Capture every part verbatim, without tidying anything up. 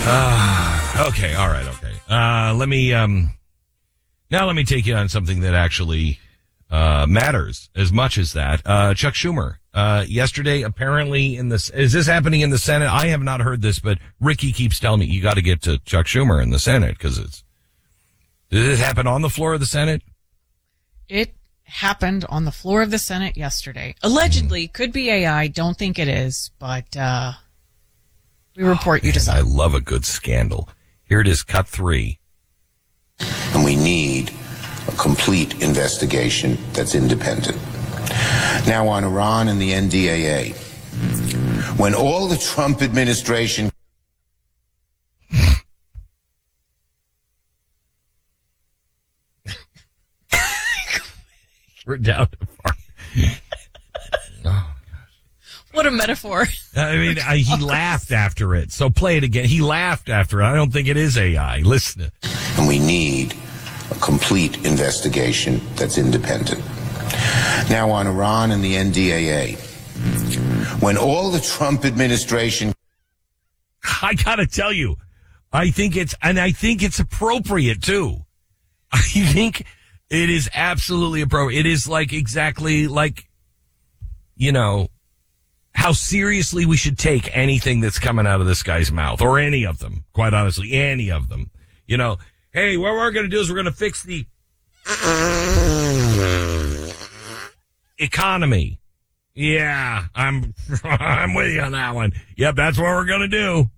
Uh, okay, all right, okay. Uh, let me um, now let me take you on something that actually uh, matters as much as that. Uh, Chuck Schumer, uh, yesterday, apparently in this, is this happening in the Senate? I have not heard this, but Ricky keeps telling me you got to get to Chuck Schumer in the Senate because it's. Did it happen on the floor of the Senate? It happened on the floor of the Senate yesterday. Allegedly, could be A I. Don't think it is, but uh, we report oh, you to I love a good scandal. Here it is, cut three. And we need a complete investigation that's independent. Now on Iran and the N D A A, when all the Trump administration... We're down to far. Oh, gosh. What a metaphor. I mean, I, he laughed after it. So play it again. He laughed after it. I don't think it is A I. Listen. And we need a complete investigation that's independent. Now on Iran and the N D A A, when all the Trump administration... I gotta tell you, I think it's, and I think it's appropriate too. I think it is absolutely appropriate. It is like exactly like, you know, how seriously we should take anything that's coming out of this guy's mouth, or any of them, quite honestly, any of them. You know, hey, what we're going to do is we're going to fix the economy. Yeah, I'm, I'm with you on that one. Yep, that's what we're going to do.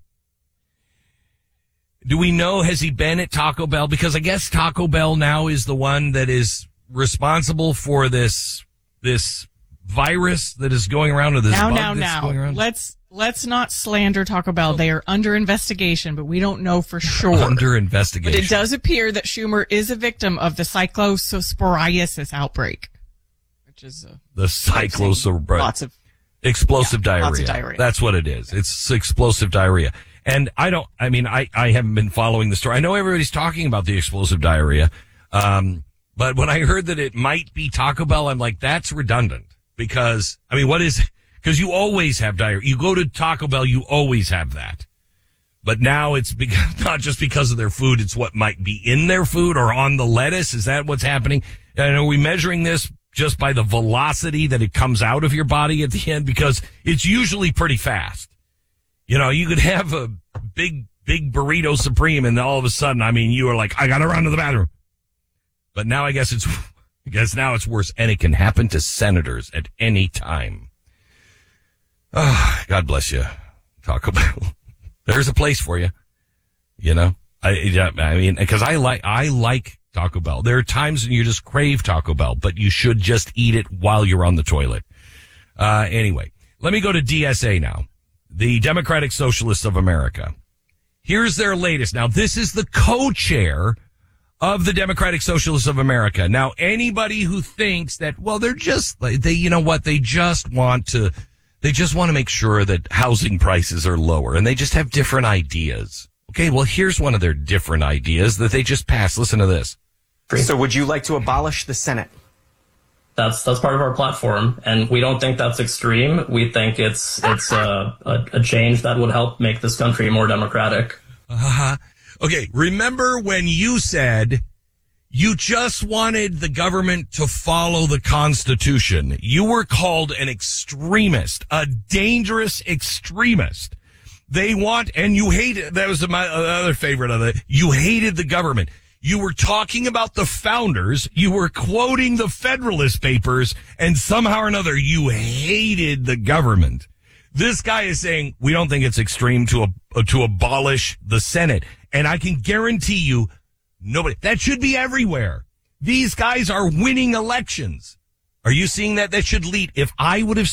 Do we know, has he been at Taco Bell? Because I guess Taco Bell now is the one that is responsible for this, this virus that is going around, or this now, bug now, that's now. going around. Let's, let's not slander Taco Bell. They are under investigation, but we don't know for sure. Under investigation. But it does appear that Schumer is a victim of the cyclosporiasis outbreak, which is a, the cyclosporiasis. Lots of explosive yeah, diarrhea. Lots of diarrhea. That's what it is. It's explosive diarrhea. And I don't, I mean, I, I haven't been following the story. I know everybody's talking about the explosive diarrhea. Um, but when I heard that it might be Taco Bell, I'm like, that's redundant because, I mean, what is, because you always have diarrhea. You go to Taco Bell, you always have that. But now it's because, not just because of their food, it's what might be in their food or on the lettuce. Is that what's happening? And are we measuring this just by the velocity that it comes out of your body at the end? Because it's usually pretty fast. You know, you could have a big, big burrito supreme and all of a sudden, I mean, you are like, I gotta run to the bathroom. But now I guess it's, I guess now it's worse, and it can happen to senators at any time. Oh, God bless you, Taco Bell. There's a place for you. You know, I, I mean, because I like, I like Taco Bell. There are times when you just crave Taco Bell, but you should just eat it while you're on the toilet. Uh, anyway, let me go to D S A now. The Democratic Socialists of America. Here's their latest. Now, this is the co-chair of the Democratic Socialists of America. Now, anybody who thinks that, well, they're just, they, you know what, they just want to, they just want to make sure that housing prices are lower, and they just have different ideas. Okay, well, here's one of their different ideas that they just passed. Listen to this. So would you like to abolish the Senate? That's that's part of our platform, and we don't think that's extreme. We think it's it's a, a, a change that would help make this country more democratic. Uh-huh. Okay, remember when you said you just wanted the government to follow the Constitution? You were called an extremist, a dangerous extremist. They want, and you hated, that was my other favorite of it, you hated the government. You were talking about the founders, you were quoting the Federalist Papers, and somehow or another you hated the government. This guy is saying, we don't think it's extreme to uh, to abolish the Senate. And I can guarantee you, nobody, that should be everywhere. These guys are winning elections. Are you seeing that? That should lead, if I would have